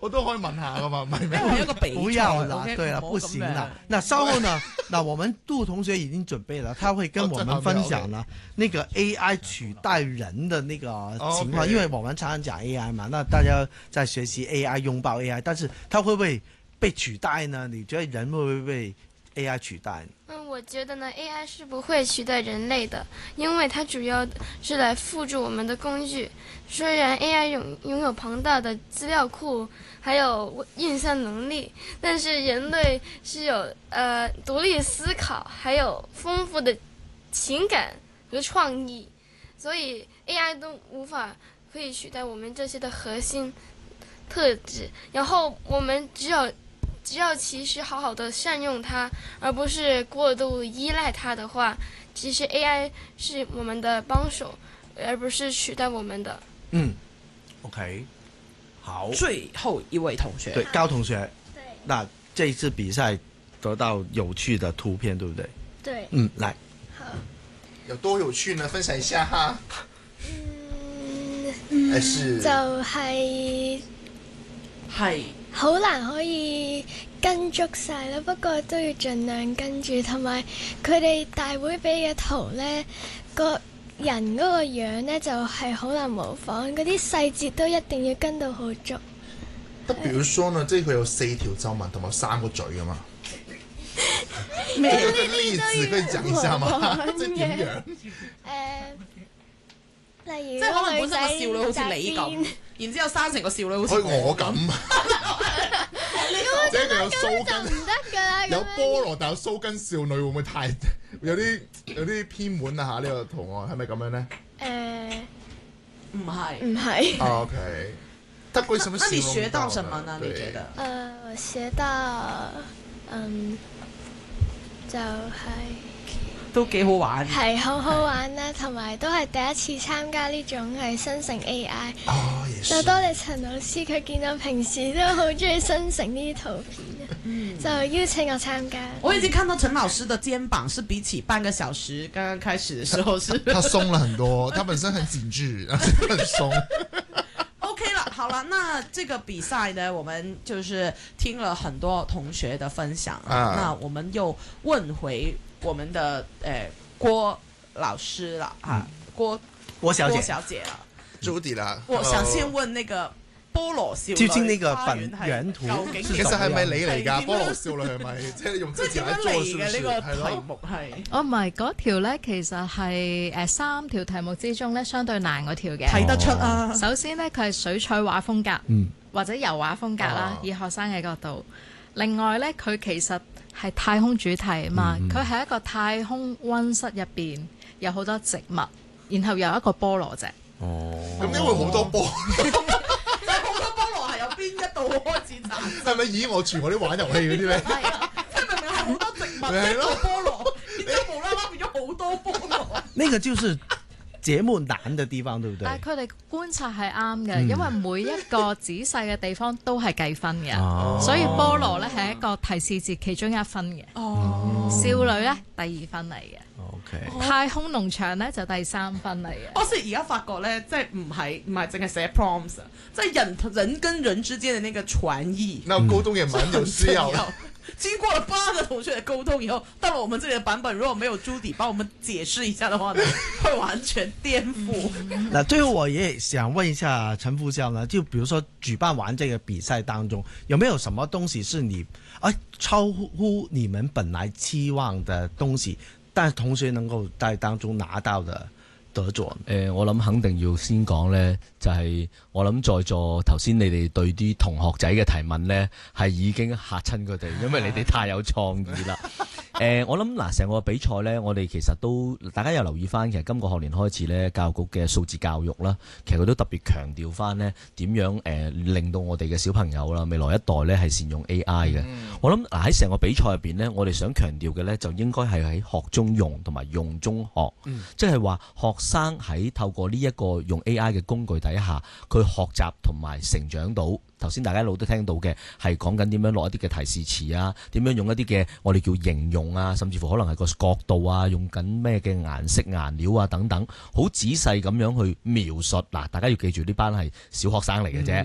我都可以問下噶嘛，唔係咩？ 係一個比賽， 不要了 OK？ 对了， 唔好不行了咁樣。 那稍後呢？那我們杜同學已經準備了，他會跟我們分享了那個 AI 取代人的那個情況，因為我們常常講 AI 嘛，那大家在學習 AI，擁抱 AI，但是它會不會被取代呢？你覺得人會不會被 AI 取代？ 我觉得呢 ，AI 是不会取代人类的，因为它主要是来辅助我们的工具。虽然 AI 拥有庞大的资料库，还有运算能力，但是人类是有独立思考，还有丰富的情感和创意，所以 AI 都无法可以取代我们这些的核心特质。然后我们只要其实好好的善用它，而不是过度依赖它的话，其实 AI 是我们的帮手，而不是取代我们的。 OK， 好。 最後一位同學， 對，高同學， 对那這一次比賽得到有趣的圖片，對不對？ 对， 來， 有多有趣呢？分享一下哈。還是就係係好難可以跟足晒啦，不過都要盡量跟住，同埋佢哋大會俾嘅圖呢，個人嗰個樣呢，就係好難模仿，嗰啲細節都一定要跟到好足。 得，比如說呢，即係佢有4條皺紋同埋3個嘴噶嘛。 咩有個例子可以講一下嗎？即係點樣？ 例如即係可能本身個少個女好似你咁，然之後生成個少女好似好似我咁，即係佢有鬚就根， 唔得㗎啦， 有咁樣菠蘿但有鬚根少女會唔會太有啲偏門啊？嚇呢個圖案係咪咁樣呢？ 唔係。 唔係。 啊 OK，他為什麼那你形容學到呢什麼呢？你覺得？ 我學到就都幾好玩。 係好好玩啦，同埋都係第一次參加呢種係生成 AI。 哦，也是就多謝陳老師，佢見到平時都好中意生成呢啲圖片，就邀請我參加。 我已經看到陳老師的肩膀是比起半個小時剛剛開始的時候是他鬆了很多，他本身很緊緻，很鬆。 OK 了，好了，那這個比賽呢，我們就是聽了很多同學的分享那我們又問回我們的郭老師了郭小姐了， 朱迪啦， 我想先問那個菠蘿少女究竟那個本原圖究竟其實係咪你嚟㗎？ 係點樣菠蘿少女係咪？即係用自己嚟即係點樣做是不是？ 嚟嘅呢個題係咯。 目係？ 哦，唔係嗰條咧，其實係3條題目之中咧，相對難嗰條嘅。 睇得出啊！ 首先咧，佢係水彩畫風格，或者油畫風格啦，以學生嘅角度。另外咧，佢其實係太空主題啊嘛，佢係一個太空溫室入邊有好多植物，然後有一個菠蘿啫。 咁因為好多波， 即係好多菠蘿係由邊一度開始產生？ 係咪以我全我啲玩遊戲嗰啲咧？ 係啊，即係明明係好多植物一個菠蘿，然之後無啦啦變咗好多菠蘿。 那個就是節目難的地方，對不對？ 但係佢哋觀察係啱嘅，因為每一個仔細嘅地方都係計分嘅，所以菠蘿咧係一個提示字其中1分嘅。少女咧第2分嚟嘅。 OK， 太空農場咧就第3分嚟嘅。 我是而家發覺咧，即係唔係淨係寫 prompts，即係人跟人之間的那個傳譯， 那溝通也蠻有需要的。 經過了8個同學的溝通以後，到了我們這裡的版本，如果沒有朱迪幫我們解釋一下的話呢，會完全顛覆。 那最後我也想問一下陳副校呢，就比如說舉辦完這個比賽當中，有沒有什麼東西是你超乎你們本來期望的東西，但係同學能夠在當中拿到的得咗？ 我諗肯定要先講呢，就係我諗在座頭先你哋對啲同學仔嘅提問呢，係已經嚇親佢哋，因為你哋太有創意啦。我諗嗱，成個比賽呢，我哋其實都大家有留意翻，其實今個學年開始呢，教育局嘅數字教育啦，其實佢都特別強調翻呢點樣令到我哋嘅小朋友啦，未來一代呢係善用 AI 嘅。我諗嗱喺成個比賽入邊呢，我哋想強調嘅呢，就應該係喺學中用同埋用中學，即係話學生喺透過呢一個用 AI 嘅工具底下，佢學習同埋成長到。頭先大家一路都聽到嘅係講緊點樣落一啲嘅提示詞啊，點樣用一啲嘅我哋叫形容啊，甚至乎可能係個角度啊，用緊咩嘅顏色顏料啊等等，好仔細咁樣去描述。嗱，大家要記住呢班係小學生嚟嘅啫，